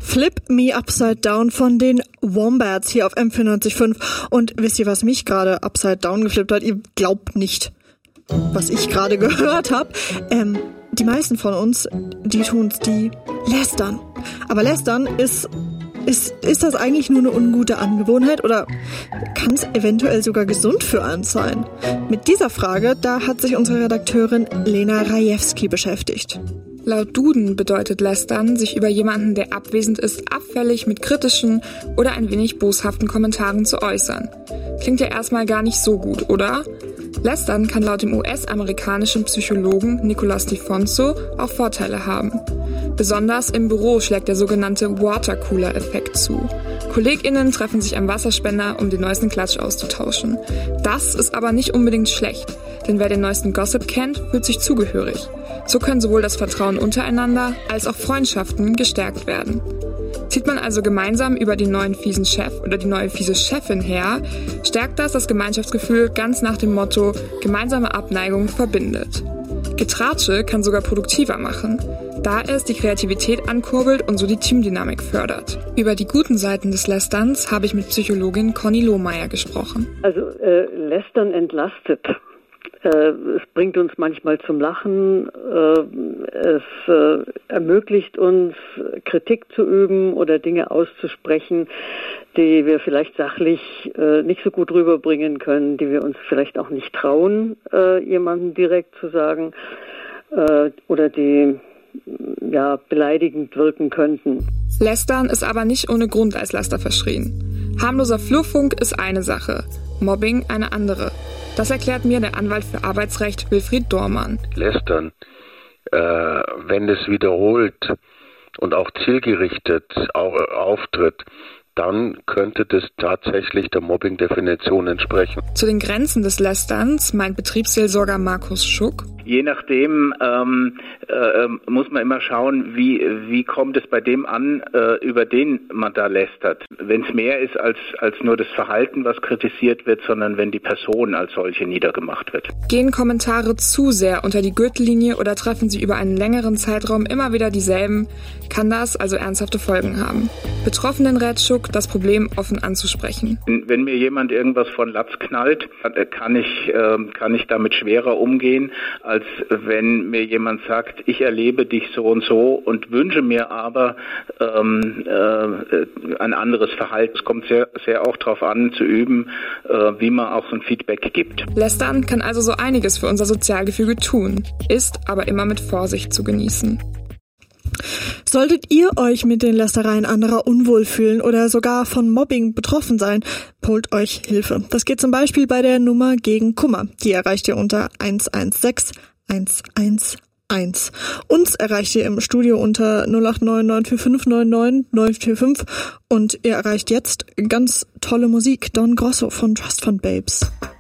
Flip Me Upside Down von den Wombats hier auf M94.5. Und wisst ihr, was mich gerade upside down geflippt hat? Ihr glaubt nicht, was ich gerade gehört habe. Die meisten von uns, die lästern. Aber lästern ist das eigentlich nur eine ungute Angewohnheit oder kann es eventuell sogar gesund für einen sein? Mit dieser Frage, da hat sich unsere Redakteurin Lena Rajewski beschäftigt. Laut Duden bedeutet Lästern, sich über jemanden, der abwesend ist, abfällig mit kritischen oder ein wenig boshaften Kommentaren zu äußern. Klingt ja erstmal gar nicht so gut, oder? Lästern kann laut dem US-amerikanischen Psychologen Nicholas DiFonso auch Vorteile haben. Besonders im Büro schlägt der sogenannte Watercooler-Effekt zu. KollegInnen treffen sich am Wasserspender, um den neuesten Klatsch auszutauschen. Das ist aber nicht unbedingt schlecht, denn wer den neuesten Gossip kennt, fühlt sich zugehörig. So können sowohl das Vertrauen untereinander als auch Freundschaften gestärkt werden. Zieht man also gemeinsam über den neuen fiesen Chef oder die neue fiese Chefin her, stärkt das Gemeinschaftsgefühl ganz nach dem Motto gemeinsame Abneigung verbindet. Getratsche kann sogar produktiver machen, da es die Kreativität ankurbelt und so die Teamdynamik fördert. Über die guten Seiten des Lästerns habe ich mit Psychologin Conny Lohmeier gesprochen. Also Lästern entlastet. Es bringt uns manchmal zum Lachen, es ermöglicht uns, Kritik zu üben oder Dinge auszusprechen, die wir vielleicht sachlich nicht so gut rüberbringen können, die wir uns vielleicht auch nicht trauen, jemandem direkt zu sagen, oder die beleidigend wirken könnten. Lästern ist aber nicht ohne Grund als Laster verschrien. Harmloser Flurfunk ist eine Sache, Mobbing eine andere. Das erklärt mir der Anwalt für Arbeitsrecht Wilfried Dormann. Lästern, wenn es wiederholt und auch zielgerichtet auftritt, dann könnte das tatsächlich der Mobbing-Definition entsprechen. Zu den Grenzen des Lästerns meint Betriebsseelsorger Markus Schuck. Je nachdem muss man immer schauen, wie kommt es bei dem an, über den man da lästert. Wenn es mehr ist als nur das Verhalten, was kritisiert wird, sondern wenn die Person als solche niedergemacht wird. Gehen Kommentare zu sehr unter die Gürtellinie oder treffen sie über einen längeren Zeitraum immer wieder dieselben, kann das also ernsthafte Folgen haben. Betroffenen rät Schuck, das Problem offen anzusprechen. Wenn mir jemand irgendwas von Latz knallt, kann ich damit schwerer umgehen, als wenn mir jemand sagt, ich erlebe dich so und wünsche mir aber ein anderes Verhalten. Es kommt sehr, sehr auch darauf an, zu üben, wie man auch so ein Feedback gibt. Lästern kann also so einiges für unser Sozialgefüge tun, ist aber immer mit Vorsicht zu genießen. Solltet ihr euch mit den Lästereien anderer unwohl fühlen oder sogar von Mobbing betroffen sein, holt euch Hilfe. Das geht zum Beispiel bei der Nummer gegen Kummer. Die erreicht ihr unter 116 111. Uns erreicht ihr im Studio unter 089 945 99 945 und ihr erreicht jetzt ganz tolle Musik. Don Grosso von Trust Fund Babes.